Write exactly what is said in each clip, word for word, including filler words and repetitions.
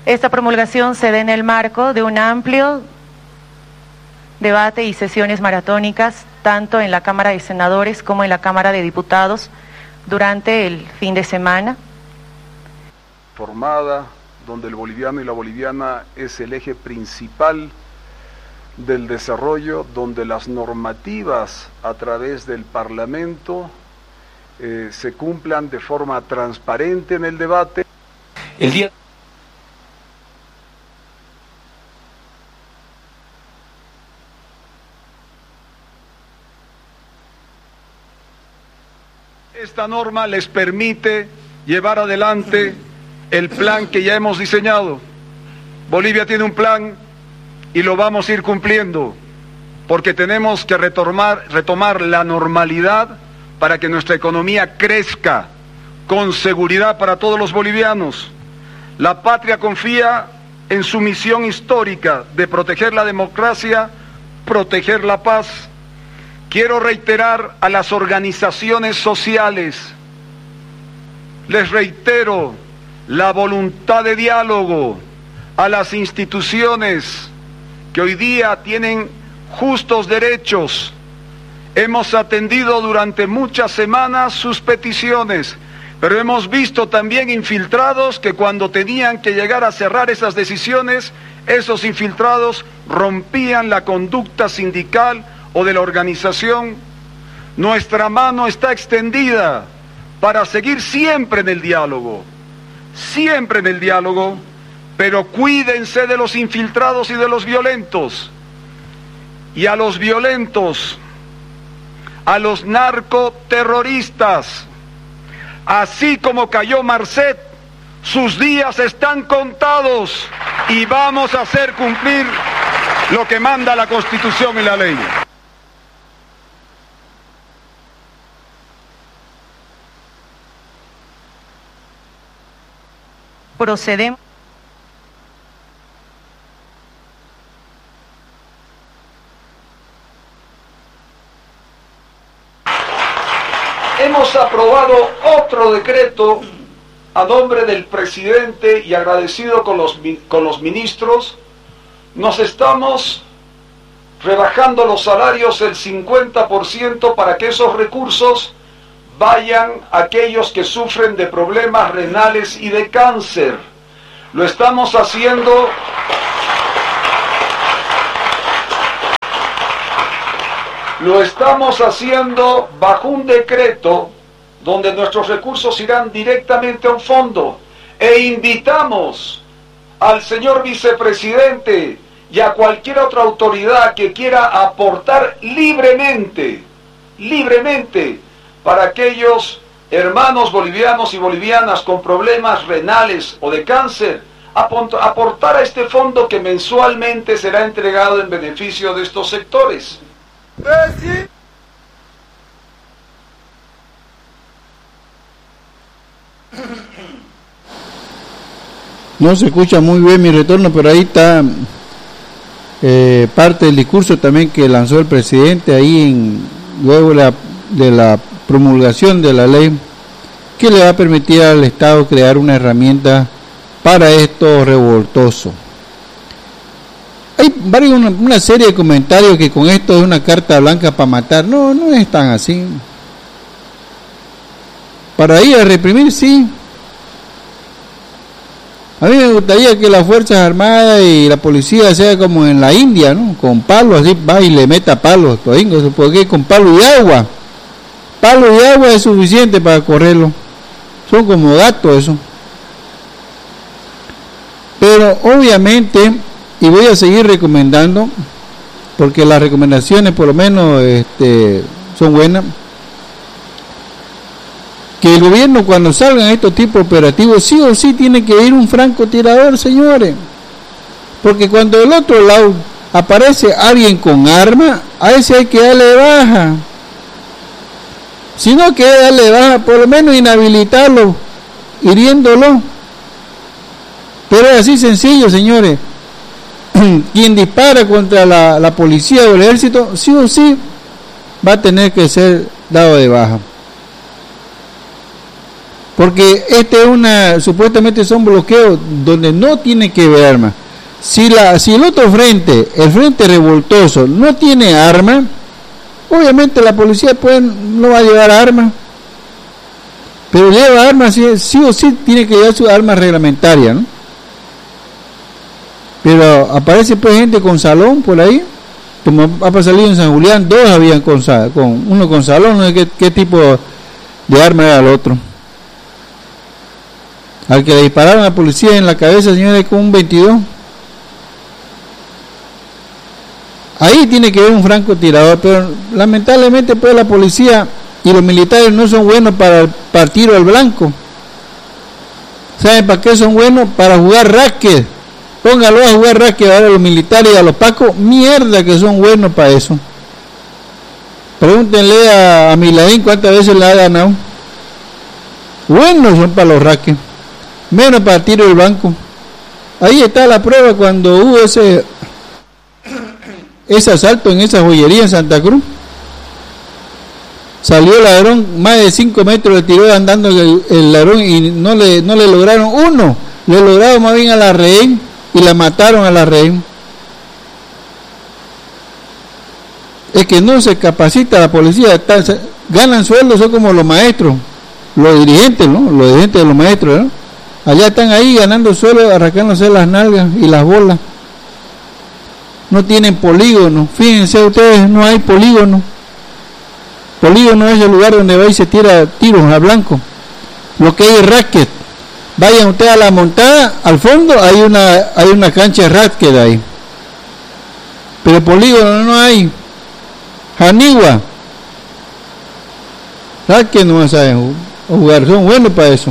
Esta promulgación se da en el marco de un amplio debate y sesiones maratónicas, tanto en la Cámara de Senadores como en la Cámara de Diputados, durante el fin de semana. Formada, donde el boliviano y la boliviana es el eje principal del desarrollo, donde las normativas a través del Parlamento eh, se cumplan de forma transparente en el debate. El día Esta norma les permite llevar adelante el plan que ya hemos diseñado. Bolivia tiene un plan y lo vamos a ir cumpliendo, porque tenemos que retomar, retomar la normalidad para que nuestra economía crezca con seguridad para todos los bolivianos. La patria confía en su misión histórica de proteger la democracia, proteger la paz. Quiero reiterar a las organizaciones sociales, les reitero la voluntad de diálogo, a las instituciones que hoy día tienen justos derechos. Hemos atendido durante muchas semanas sus peticiones, pero hemos visto también infiltrados que cuando tenían que llegar a cerrar esas decisiones, esos infiltrados rompían la conducta sindical o de la organización. Nuestra mano está extendida para seguir siempre en el diálogo, siempre en el diálogo, pero cuídense de los infiltrados y de los violentos. Y a los violentos, a los narcoterroristas, así como cayó Marcet, sus días están contados y vamos a hacer cumplir lo que manda la Constitución y la ley. Procedemos. Hemos aprobado otro decreto a nombre del presidente y agradecido con los, con los ministros. Nos estamos rebajando los salarios el cincuenta por ciento para que esos recursos vayan a aquellos que sufren de problemas renales y de cáncer. Lo estamos haciendo Lo estamos haciendo bajo un decreto donde nuestros recursos irán directamente a un fondo, e invitamos al señor vicepresidente y a cualquier otra autoridad que quiera aportar libremente, libremente, para aquellos hermanos bolivianos y bolivianas con problemas renales o de cáncer, aportar a este fondo que mensualmente será entregado en beneficio de estos sectores. No se escucha muy bien mi retorno, pero ahí está eh, parte del discurso también que lanzó el presidente ahí en, luego de la, de la promulgación de la ley que le va a permitir al Estado crear una herramienta para esto revoltoso. Hay varios, una, una serie de comentarios que con esto es una carta blanca para matar. No, no es tan así. Para ir a reprimir, sí. A mí me gustaría que las Fuerzas Armadas y la policía sea como en la India, ¿no? Con palos, así va y le meta palos, porque con palo y agua. Palo y agua es suficiente para correrlo. Son como gatos eso. Pero obviamente, y voy a seguir recomendando, porque las recomendaciones por lo menos este, son buenas, que el gobierno gobierno, cuando salgan estos tipos operativos, sí o sí tiene que ir un francotirador, señores, porque cuando del otro lado aparece alguien con arma, a ese hay que darle baja. Si no quiere darle baja, por lo menos inhabilitarlo, hiriéndolo. Pero es así sencillo, señores. Quien dispara contra la, la policía o el ejército, sí o sí va a tener que ser dado de baja. porque este es una, supuestamente son bloqueos donde no tiene que haber armas. Si, la, si el otro frente, el frente revoltoso, no tiene arma, obviamente la policía pues, no va a llevar armas, pero lleva armas, sí, sí o sí tiene que llevar su arma reglamentaria, ¿no? Pero aparece pues gente con salón por ahí, como ha salido en San Julián, dos habían con, con uno con salón, no sé qué, qué tipo de arma era el otro. Al que le dispararon a la policía en la cabeza, señores, con un veintidós. Ahí tiene que haber un francotirador, pero lamentablemente pues la policía y los militares no son buenos para el partido al blanco. ¿Saben para qué son buenos? Para jugar racket. Póngalo a jugar racket ahora a los militares y a los pacos, mierda que son buenos para eso. Pregúntenle a, a Miladín cuántas veces le ha ganado. Buenos son para los racket, menos para el tiro del blanco. Ahí está la prueba cuando hubo ese ese asalto en esa joyería en Santa Cruz. Salió el ladrón, más de cinco metros le tiró andando el, el ladrón y no le no le lograron uno, le lograron más bien a la rehén y la mataron a la rehén. Es que no se capacita la policía, está, se, ganan sueldos, son como los maestros, los dirigentes, ¿no? Los dirigentes de los maestros, ¿no? Allá están ahí ganando sueldos, arrancándose las nalgas y las bolas. No tienen polígono, fíjense ustedes, no hay polígono. Polígono es el lugar donde va y se tira tiros a blanco. Lo que hay es racket. Vayan ustedes a la montada, al fondo hay una hay una cancha de racket ahí. Pero polígono no hay. Janigua. Racket no saben jugar, son buenos para eso.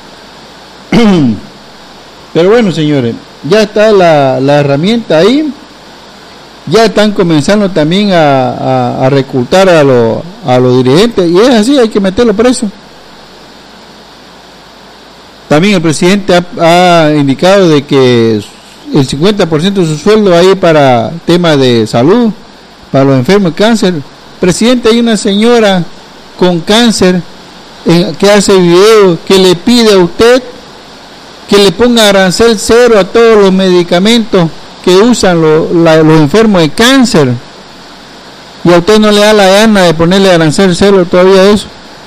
Pero bueno, señores, ya está la, la herramienta ahí. Ya están comenzando también a, a, a reclutar a, lo, a los dirigentes, y es así, hay que meterlo preso. También el presidente ha, ha indicado de que el cincuenta por ciento de su sueldo va a ir para temas de salud, para los enfermos de cáncer. Presidente, hay una señora con cáncer eh, que hace videos que le pide a usted que le ponga arancel cero a todos los medicamentos que usan lo, la, los enfermos de cáncer, y a usted no le da la gana de ponerle arancel cero todavía eso.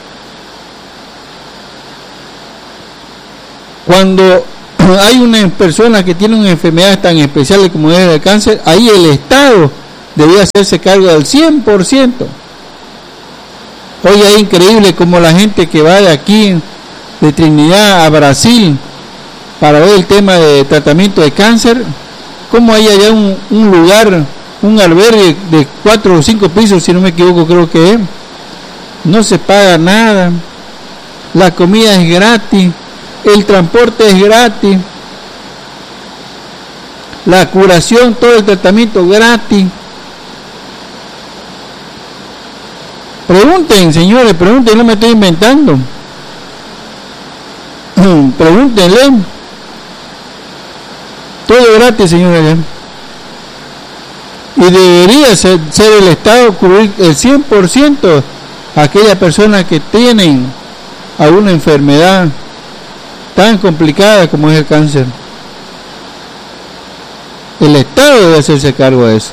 Cuando hay una persona que tiene una enfermedad tan especial como es el cáncer, ahí el Estado debía hacerse cargo del cien por ciento. Hoy es increíble como la gente que va de aquí, de Trinidad a Brasil, para ver el tema de tratamiento de cáncer, como hay allá un, un lugar, un albergue de cuatro o cinco pisos, si no me equivoco, creo que es, no se paga nada, la comida es gratis, el transporte es gratis, la curación, todo el tratamiento gratis. Pregunten, señores, pregunten, no me estoy inventando. Pregúntenle. Todo gratis, señores. Y debería ser, ser el Estado cubrir el cien por ciento a aquellas personas que tienen alguna enfermedad tan complicada como es el cáncer. El Estado debe hacerse cargo de eso.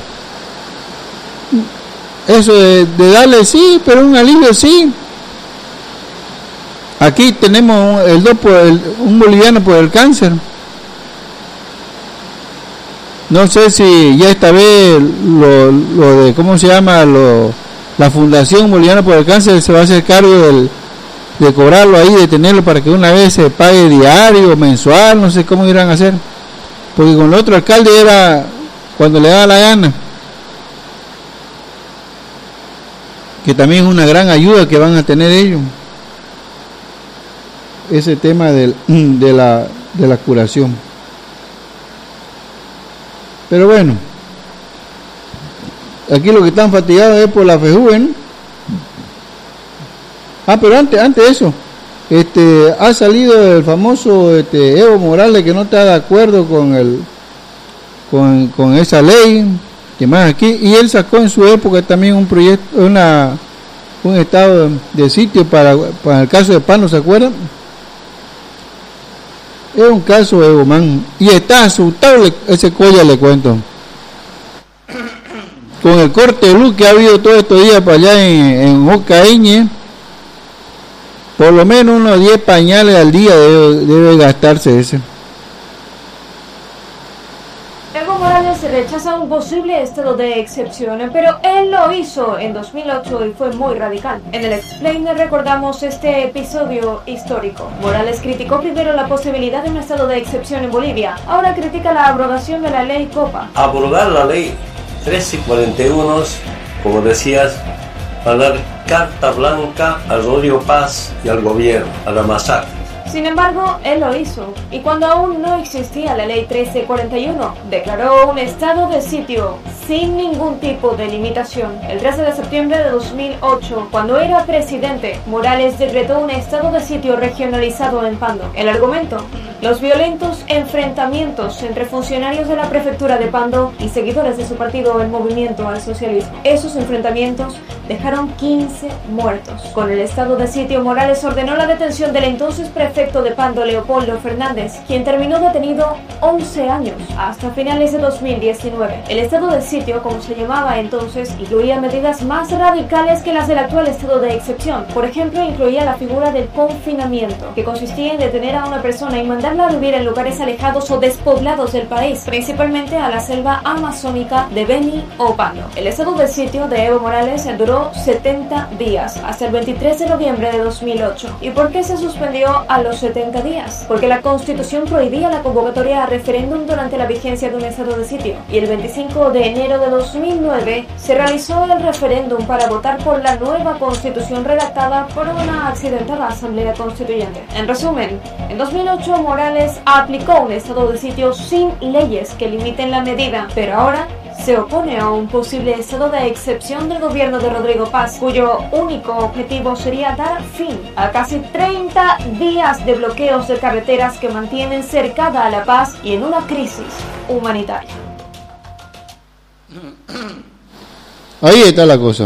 Eso de, de darle sí, pero un alivio sí. Aquí tenemos el dos por el, un boliviano por el cáncer. No sé si ya esta vez lo, lo de, ¿cómo se llama? Lo, la Fundación Boliviana por el Cáncer se va a hacer cargo del, de cobrarlo ahí, de tenerlo para que una vez se pague diario, mensual, no sé cómo irán a hacer. Porque con el otro alcalde era cuando le daba la gana. Que también es una gran ayuda que van a tener ellos. Ese tema del, de, la, de la curación. Pero bueno, aquí lo que están fatigados es por la FEJUVE, ¿no? Ah, pero antes, antes de eso, este, ha salido el famoso este, Evo Morales, que no está de acuerdo con el, con, con esa ley, que más aquí, y él sacó en su época también un proyecto, una, un estado de sitio para, para el caso de Pano, ¿se acuerdan? Es un caso, Evo, man. Y está asustado ese Cuellar, le cuento. Con el corte de luz que ha habido todos estos días para allá en, en Ocaña, por lo menos unos diez pañales al día debe, debe gastarse ese. Evo Morales rechaza un posible estado de excepción, pero él lo hizo en dos mil ocho y fue muy radical. En el Explainer recordamos este episodio histórico. Morales criticó primero la posibilidad de un estado de excepción en Bolivia, ahora critica la abrogación de la ley Copa. Abrogar la ley trece cuarenta y uno, como decías, para dar carta blanca a Rodrigo Paz y al gobierno, a la masacre. Sin embargo, él lo hizo, y cuando aún no existía la ley trece cuarenta y uno, declaró un estado de sitio sin ningún tipo de limitación. El trece de septiembre de dos mil ocho, cuando era presidente, Morales decretó un estado de sitio regionalizado en Pando. El argumento: los violentos enfrentamientos entre funcionarios de la prefectura de Pando y seguidores de su partido, el Movimiento al Socialismo. Esos enfrentamientos dejaron quince muertos. Con el estado de sitio, Morales ordenó la detención del entonces prefecto de Pando, Leopoldo Fernández, quien terminó detenido once años, hasta finales de dos mil diecinueve. El estado de sitio, como se llamaba entonces, incluía medidas más radicales que las del actual estado de excepción. Por ejemplo, incluía la figura del confinamiento, que consistía en detener a una persona y mandarla a vivir en lugares alejados o despoblados del país, principalmente a la selva amazónica de Beni o Pando. El estado de sitio de Evo Morales duró setenta días, hasta el veintitrés de noviembre de dos mil ocho. ¿Y por qué se suspendió a los setenta días? Porque la Constitución prohibía la convocatoria a referéndum durante la vigencia de un estado de sitio, y el veinticinco de enero de dos mil nueve se realizó el referéndum para votar por la nueva Constitución redactada por una accidentada Asamblea Constituyente. En resumen, en dos mil ocho Morales aplicó un estado de sitio sin leyes que limiten la medida, pero ahora se opone a un posible estado de excepción del gobierno de Rodrigo Paz, cuyo único objetivo sería dar fin a casi treinta días de bloqueos de carreteras que mantienen cercada a la paz y en una crisis humanitaria. Ahí está la cosa.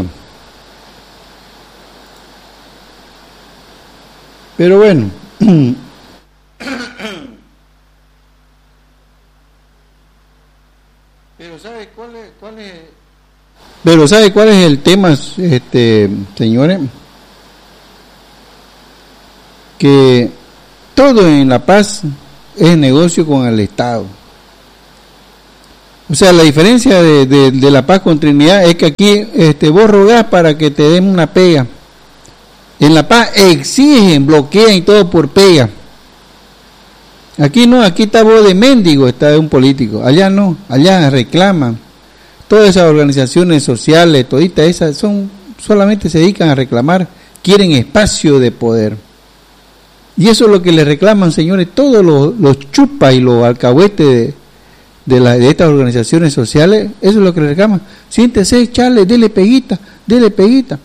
Pero bueno, pero ¿sabe cuál es, cuál es? Pero ¿sabe cuál es el tema, este, señores? Que todo en La Paz es negocio con el Estado. O sea, la diferencia de, de, de La Paz con Trinidad es que aquí este, vos rogás para que te den una pega. En La Paz exigen, bloquean y todo por pega. Aquí no, aquí está vos de mendigo, está de un político. Allá no, allá reclaman. Todas esas organizaciones sociales, toditas esas, son solamente se dedican a reclamar, quieren espacio de poder. Y eso es lo que le reclaman, señores, todos los, los chupas y los alcahuetes de, de, la, de estas organizaciones sociales, eso es lo que le reclaman. Siéntese, chale, dele peguita, dele peguita.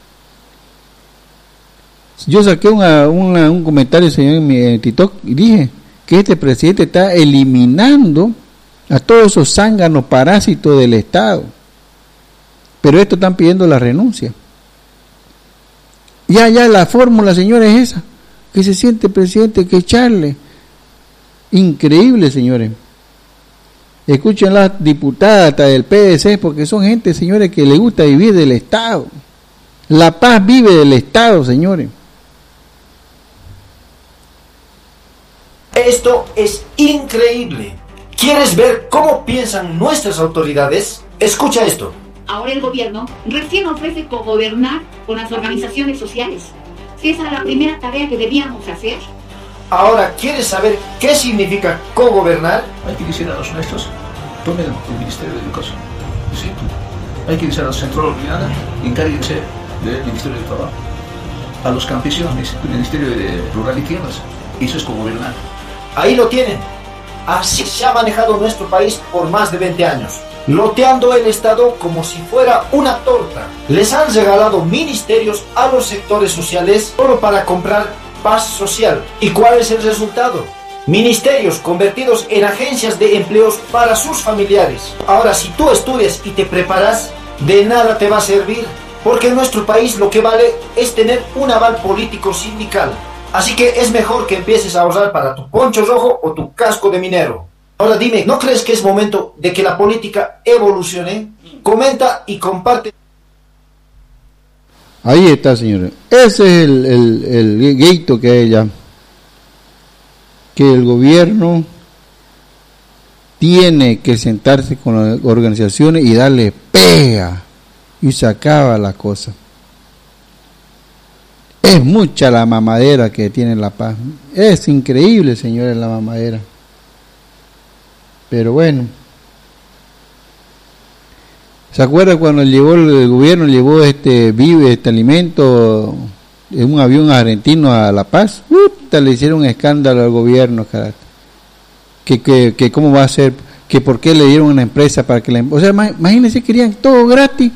Yo saqué una, una, un comentario, señor, en mi en TikTok y dije que este presidente está eliminando a todos esos zánganos parásitos del Estado. Pero estos están pidiendo la renuncia. Ya, ya, la fórmula, señores, es esa. Que se siente presidente, que echarle. Increíble, señores. Escuchen las diputadas del P D C, porque son gente, señores, que le gusta vivir del Estado. La Paz vive del Estado, señores. Esto es increíble. ¿Quieres ver cómo piensan nuestras autoridades? Escucha esto. Ahora el gobierno recién ofrece cogobernar con las organizaciones sociales. Si esa es la primera tarea que debíamos hacer. Ahora, ¿quieres saber qué significa cogobernar? Hay que decir a los nuestros, tomen el Ministerio de Educación. ¿Sí? Hay que decir a los centros de Olvidada, encárguense del Ministerio de Trabajo. A los campesinos, el Ministerio de Rural y Tierras. Eso es cogobernar. Ahí lo tienen. Así se ha manejado nuestro país por más de veinte años. Loteando el Estado como si fuera una torta. Les han regalado ministerios a los sectores sociales solo para comprar paz social. ¿Y cuál es el resultado? Ministerios convertidos en agencias de empleos para sus familiares. Ahora, si tú estudias y te preparas, de nada te va a servir. Porque en nuestro país lo que vale es tener un aval político sindical. Así que es mejor que empieces a ahorrar para tu poncho rojo o tu casco de minero. Ahora dime, ¿no crees que es momento de que la política evolucione? Comenta y comparte. Ahí está, señores. Ese es el, el, el gueito que hay allá. Que el gobierno tiene que sentarse con las organizaciones y darle pega. Y se acaba la cosa. Es mucha la mamadera que tiene La Paz. Es increíble, señores, la mamadera. Pero bueno. ¿Se acuerda cuando llevó el gobierno, llevó este vive, este alimento en un avión argentino a La Paz? Uta, le hicieron un escándalo al gobierno, carajo. Que, que, que cómo va a ser, que por qué le dieron una empresa para que la... O sea, imagínense, querían todo gratis.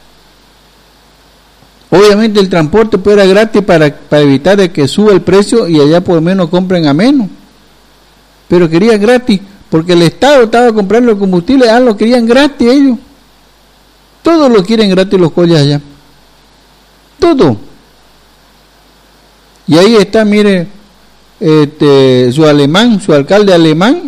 Obviamente el transporte pues era gratis para, para evitar de que suba el precio y allá por lo menos compren a menos. Pero querían gratis, porque el Estado estaba comprando el combustible, ah, lo querían gratis ellos. Todos lo quieren gratis los collas allá. Todo. Y ahí está, mire, este, su alemán, su alcalde alemán,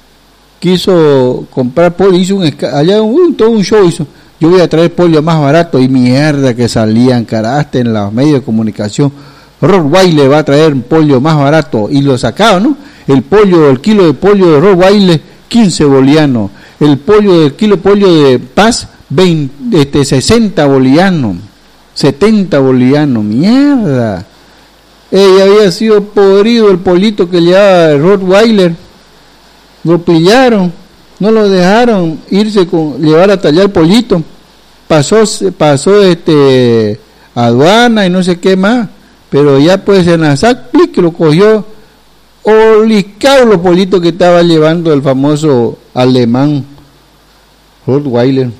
quiso comprar pollo, hizo un allá un, todo un show hizo. Yo voy a traer pollo más barato y mierda que salían, caraste en los medios de comunicación. Rottweiler va a traer un pollo más barato y lo sacaba, ¿no? El pollo, el kilo de pollo de Rottweiler, quince bolivianos. El pollo, el kilo de pollo de Paz, veinte, este, sesenta bolivianos. setenta bolivianos, mierda. Ella había sido podrido el pollito que llevaba el Rottweiler. Lo pillaron. No lo dejaron irse con llevar a tallar el pollito. Pasó pasó este aduana y no sé qué más, pero ya pues en la S A C que lo cogió olicado los pollitos que estaba llevando el famoso alemán Rottweiler.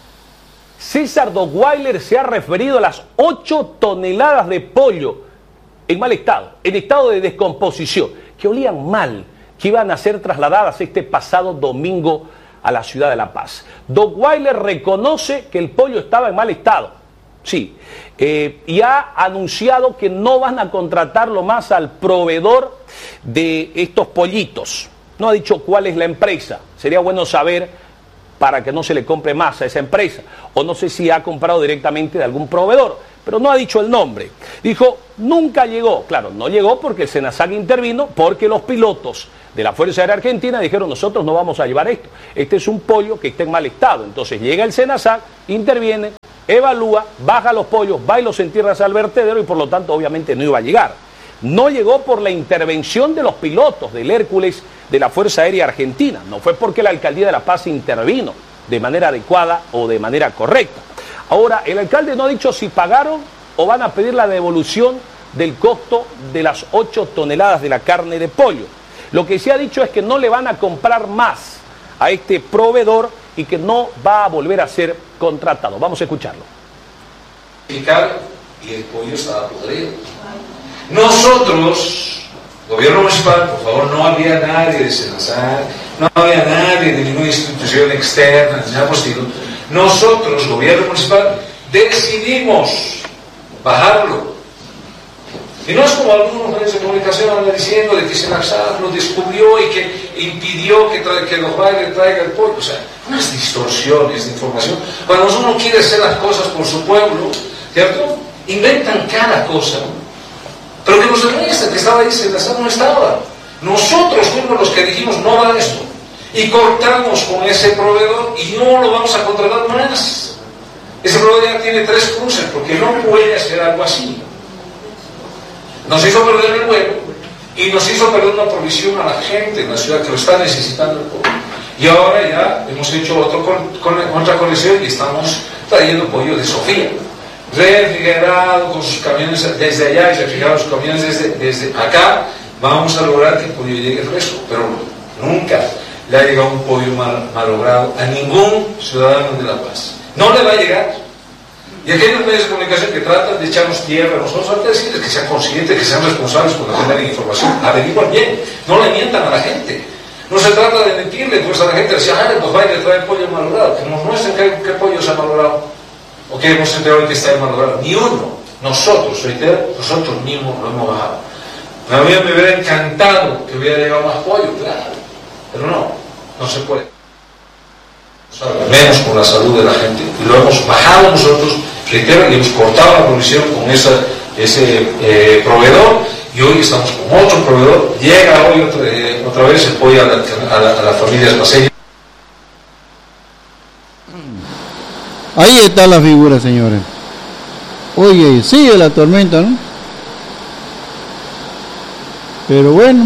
César Rottweiler se ha referido a las ocho toneladas de pollo en mal estado, en estado de descomposición, que olían mal, que iban a ser trasladadas este pasado domingo a la ciudad de La Paz. Rottweiler reconoce que el pollo estaba en mal estado, sí, eh, y ha anunciado que no van a contratarlo más al proveedor de estos pollitos. No ha dicho cuál es la empresa, sería bueno saber para que no se le compre más a esa empresa, o no sé si ha comprado directamente de algún proveedor, pero no ha dicho el nombre. Dijo, nunca llegó, claro, no llegó porque el SENASAC intervino, porque los pilotos de la Fuerza Aérea Argentina dijeron, nosotros no vamos a llevar esto, este es un pollo que está en mal estado. Entonces llega el SENASAC, interviene, evalúa, baja los pollos, va y los entierra al vertedero y por lo tanto obviamente no iba a llegar. No llegó por la intervención de los pilotos del Hércules de la Fuerza Aérea Argentina, no fue porque la Alcaldía de La Paz intervino de manera adecuada o de manera correcta. Ahora, el alcalde no ha dicho si pagaron o van a pedir la devolución del costo de las ocho toneladas de la carne de pollo. Lo que se ha dicho es que no le van a comprar más a este proveedor y que no va a volver a ser contratado. Vamos a escucharlo. Y el pollo estaba podrido. Nosotros, gobierno municipal, por favor, no había nadie de SENASAC, no había nadie de ninguna institución externa, ni nada por el estilo. Nosotros, gobierno municipal, decidimos bajarlo. Y no es como algunos medios de comunicación andan diciendo de que SENASAC lo descubrió y que impidió que, tra que los bailes traigan el pollo. O sea, unas distorsiones de información. Cuando uno quiere hacer las cosas por su pueblo, ¿cierto? Inventan cada cosa. Pero que nos demuestra que estaba ahí, SENASAC no estaba. Nosotros fuimos los que dijimos no va esto. Y cortamos con ese proveedor y no lo vamos a contratar más. Ese proveedor ya tiene tres cruces porque no puede hacer algo así. Nos hizo perder el vuelo y nos hizo perder una provisión a la gente en la ciudad que lo está necesitando el pollo. Y ahora ya hemos hecho otro con, con, otra conexión y estamos trayendo pollo de Sofía. Refrigerado con sus camiones desde allá y refrigerado sus camiones desde, desde acá. Vamos a lograr que el pollo llegue fresco, pero nunca le ha llegado un pollo mal, malogrado a ningún ciudadano de La Paz. No le va a llegar. Y aquellos medios de comunicación que tratan de echarnos tierra, nosotros hay que decirles que sean conscientes, que sean responsables cuando tengan información, averiguan bien, no le mientan a la gente. No se trata de mentirle pues a la gente, decir, ah, pues vaya a traer pollo malogrado, que nos muestren qué, qué pollo se ha malogrado, o que hemos enterado que está malogrado. Ni uno, nosotros, reitero, nosotros mismos lo hemos bajado. A mí me hubiera encantado que hubiera llegado más pollo, claro, pero no, no se puede. Menos con la salud de la gente, y lo hemos bajado nosotros, reitero, y hemos cortado la provisión con esa, ese eh, proveedor, y hoy estamos con otro proveedor. Llega hoy otra, eh, otra vez el pollo a la, a la, a la familia paseña. Ahí está la figura, señores. Oye, sigue la tormenta, ¿no? Pero bueno,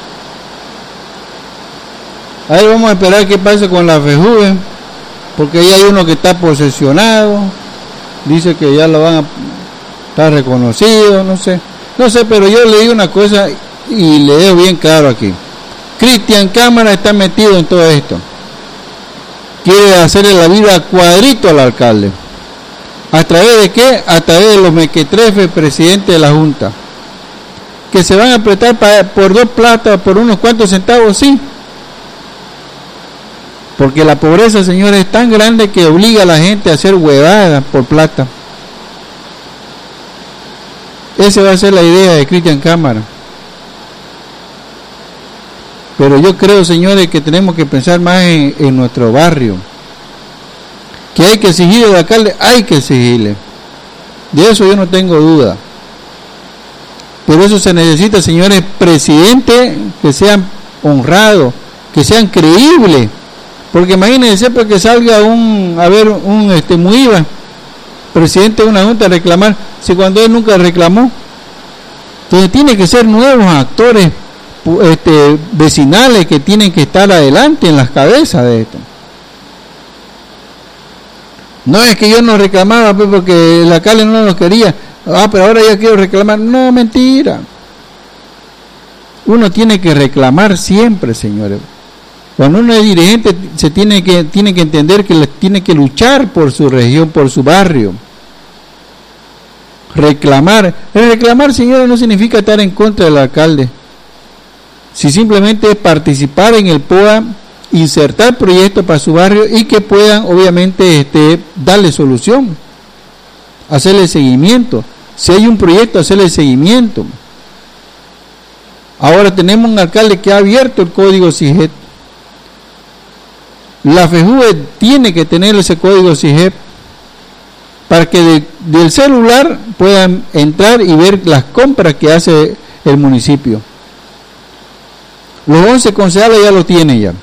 ahí vamos a esperar qué pasa con la FEJUVE, porque ahí hay uno que está posesionado, dice que ya lo van a estar reconocido, no sé, no sé, pero yo leí una cosa y le dejo bien claro aquí. Cristian Cámara está metido en todo esto, quiere hacerle la vida a cuadrito al alcalde. ¿A través de qué? A través de los mequetrefes, presidente de la Junta, que se van a apretar para, por dos platas, por unos cuantos centavos, sí. Porque la pobreza, señores, es tan grande que obliga a la gente a hacer huevadas por plata. Esa va a ser la idea de Cristian Cámara. Pero yo creo, señores, que tenemos que pensar más en, en nuestro barrio. Que hay que exigirle al alcalde, hay que exigirle. De eso yo no tengo duda. Por eso se necesita, señores, presidentes que sean honrados, que sean creíbles. Porque imagínense porque salga un, a ver, un este Muiva, presidente de una junta, a reclamar, si cuando él nunca reclamó. Entonces tiene que ser nuevos actores este, vecinales que tienen que estar adelante en las cabezas de esto. No es que yo no reclamaba pues, porque el alcalde no lo quería. Ah, pero ahora ya quiero reclamar. No, mentira. Uno tiene que reclamar siempre, señores. Cuando uno es dirigente, se tiene que tiene que entender que tiene que luchar por su región, por su barrio. Reclamar. El reclamar, señores, no significa estar en contra del alcalde. Si simplemente es participar en el P O A, insertar proyectos para su barrio y que puedan, obviamente, este, darle solución. Hacerle seguimiento. Si hay un proyecto, hacerle seguimiento. Ahora tenemos un alcalde que ha abierto el código SIGEP. La FEJUVE tiene que tener ese código SIGEP para que de, del celular puedan entrar y ver las compras que hace el municipio. Los once concejales ya lo tienen ya.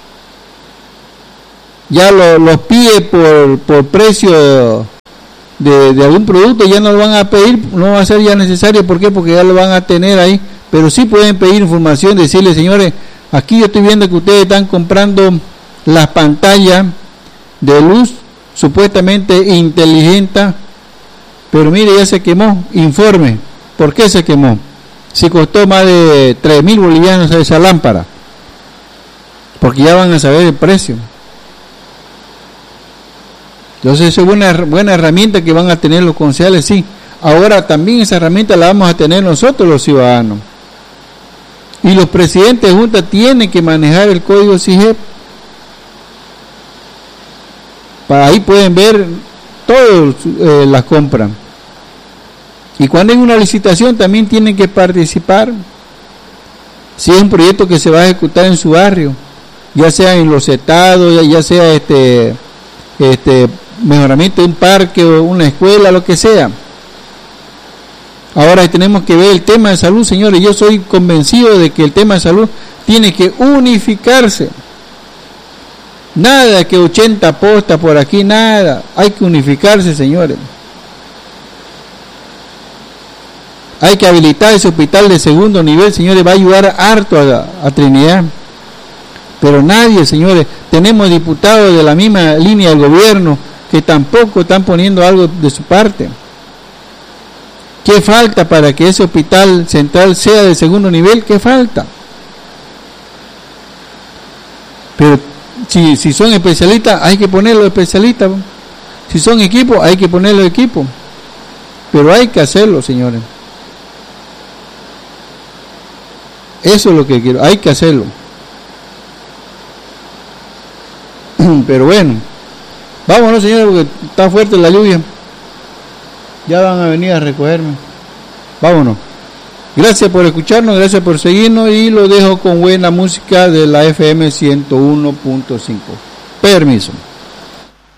Ya lo, los pide por, por precio de, de algún producto, ya no lo van a pedir, no va a ser ya necesario. ¿Por qué? Porque ya lo van a tener ahí, pero sí pueden pedir información, decirle, señores, aquí yo estoy viendo que ustedes están comprando las pantallas de luz supuestamente inteligentes, pero mire, ya se quemó, informe, ¿por qué se quemó? Si costó más de tres mil bolivianos esa lámpara, porque ya van a saber el precio. Entonces es una buena herramienta que van a tener los concejales, sí. Ahora también esa herramienta la vamos a tener nosotros los ciudadanos. Y los presidentes de junta tienen que manejar el código SIGEP. Para ahí pueden ver todas eh, las compras. Y cuando hay una licitación también tienen que participar. Si es un proyecto que se va a ejecutar en su barrio, ya sea en los estados, ya, ya sea este, este mejoramiento de un parque o una escuela, lo que sea. Ahora tenemos que ver el tema de salud, señores. Yo soy convencido de que el tema de salud tiene que unificarse. Nada que ochenta postas por aquí, nada. Hay que unificarse, señores. Hay que habilitar ese hospital de segundo nivel, señores. Va a ayudar harto a, a Trinidad. Pero nadie, señores. Tenemos diputados de la misma línea del gobierno que tampoco están poniendo algo de su parte. ¿Qué falta para que ese hospital central sea de segundo nivel? ¿Qué falta? Pero si, si son especialistas, hay que ponerlos especialistas. Si son equipos, hay que ponerlos equipos. Pero hay que hacerlo, señores. Eso es lo que quiero, hay que hacerlo. Pero bueno, vámonos, señores, porque está fuerte la lluvia. Ya van a venir a recogerme. Vámonos. Gracias por escucharnos, gracias por seguirnos y lo dejo con buena música de la F M ciento uno punto cinco. Permiso.